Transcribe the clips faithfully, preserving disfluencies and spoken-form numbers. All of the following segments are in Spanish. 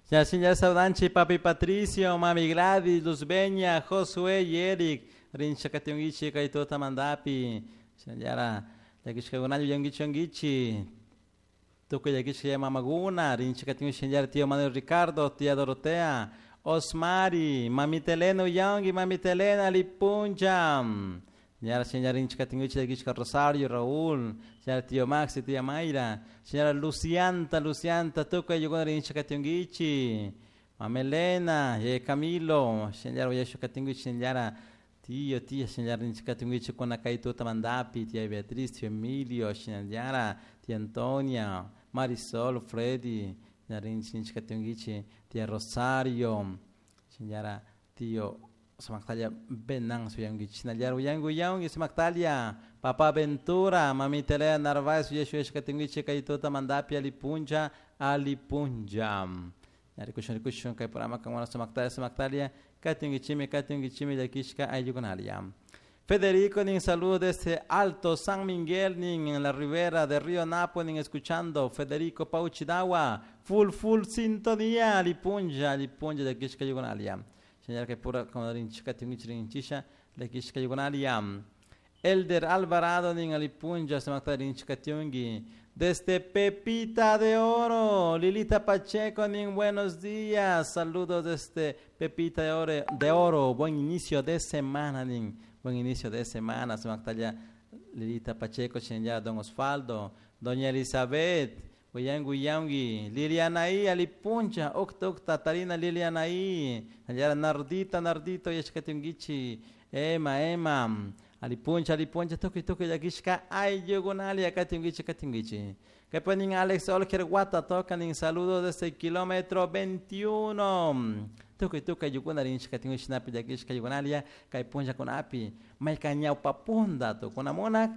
Ya señor Saudanchi, papi Patricio, mami Gladys, Luz Beña, Josué y Eric. Rincha Katyungichi, Kaitota Mandapi. Señora, Yakishka Gunayo Yangichongichi. Tuko Yakishka Mamaguna, Rincha Katyungichi, señor tío Manuel Ricardo, tía Dorotea, Osmari, mami Teleno Yangi, mami Telena Lipunjam. Señora señora Rincha Katyungichi, Yakishka Rosario, Raúl, señora tío Maxi, tía Mayra, señora Lucianta, Lucianta, Tuko Yuguna Rincha Katyungichi, mami Elena, y Camilo, señora Yashu Katyungichi, señora tío, tía, señora Rincha Katyungichi, con Akaituta Mandapi, tía Beatriz, tío Emilio, señora tía Antonia, Marisol, Freddy, señora Rincha Katyungichi, tía Rosario, señora tío Samactalia Benang Suyangichi, señora Uyangu Yang, Samactalia, Papá Ventura, Mami Telea Narvaez, Yeshu Katyungichi, Kaituta Mandapi, Alipunja, Alipunja. Rikushon rikushon kay programa kang wala Samactalia, Samactalia, Katyungichimi, Katyungichimi, Yakishka, Ayugunalia. Federico, nin saludo desde Alto San Miguel, nin en la ribera de Río Napo, nin escuchando. Federico Pauchidawa, full, full sintonía, Lipunja, Lipunja, Yakishka, Ayugunalia. Señor que pura como rinchika, Katyungichi, Rinchicha, Yakishka, Ayugunalia. Elder Alvarado, nin Alipunja, Samactalia, Rinchika, Katyungi. Desde Pepita de Oro, Lilita Pacheco, nin buenos días. Saludos desde Pepita de Oro, de Oro. Buen inicio de semana, nin. Buen inicio de semana. Samactalia, Lilita Pacheco, señora Don Osvaldo, Doña Elizabeth, Guyangu Yangi, Lilianaí, Alipuncha, Octa, Octa, Tarina, Lilianaí, señora Nardita, Nardito, Yashkatungichi, Emma, Emma. Alipuncha, Alipuncha, toki toki yakishka, ay yogunalia, katingichi, katingichi. Que ponen Alex Olker Guata, tocan en saludo desde el kilómetro veintiuno. Toki toki yogunalia, katingichi, napi yakishka, yogunalia, kaipuncha con api. Maikanyao papunda, to con amonak,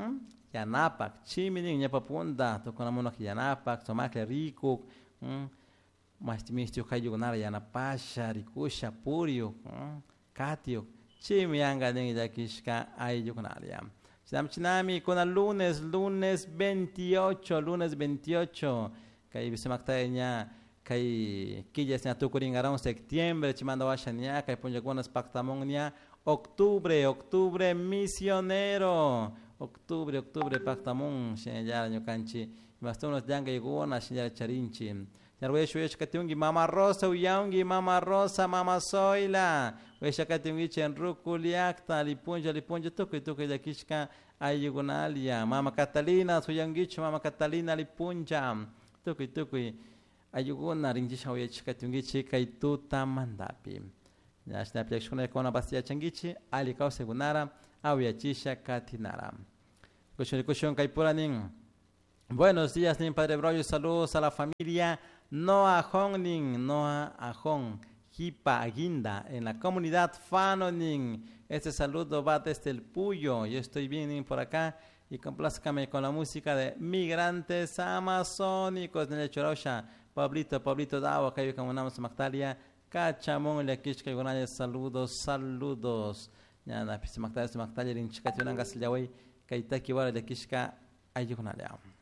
yanapak, chiminin, yapapunda, to con amonak yanapak, tomakle rico, mas timistio kayogunalia, yanapasha, rikusha, purio, katio. Chimianga de Yakishka Ayukunalia. Chinami con el lunes, lunes veintiocho, lunes veintiocho. Kai Bisemaktaña, Kai Quillas Natukuringarón, septiembre, Chimando Washania, Kai Punjagunas Pactamonia, octubre, octubre misionero. Octubre, octubre Pactamon, Shenyara Ñocanchi, Bastonos Yanga Yuguna, Shenyara Charinchi. Katyungi, Mama Rosa, Uyangi, Mama Rosa, Mama Soila. Wesha Katyungi, Chenrukuliakta, Lipunja, Lipunja, Tuki, Tuki, Yakishka, Ayugunalia. Mama Catalina, Suyangicho, Mama Catalina, Lipunja, Tuki, Tuki, Ayuguna, Ringisha, Katyungi, Kaituta Mandapi. Yashnap Yakshuna, Kona Bastia Changichi, Alikau Segunara, Auyachisha Katinara. Kushon, Kushon, Kaipuranin. Buenos días, Nin Padre Broyo, saludos a la familia Noah Hongning, Noah Ahong, Jipa Aguinda, en la comunidad Fanoning. Este saludo va desde el Puyo. Yo estoy bien Nin, por acá y complázcame con la música de Migrantes Amazónicos de Chorosha. Pablito, Pablito Dawa, que como namos Mactalia, Cachamón, Lequishka, Gonaya, saludos, saludos. Ya, la pista Mactalia, Mactalia, Rinchika, Tionanga, Siljaway, Kaitaki, Wara, Lequishka, Ayukunalia.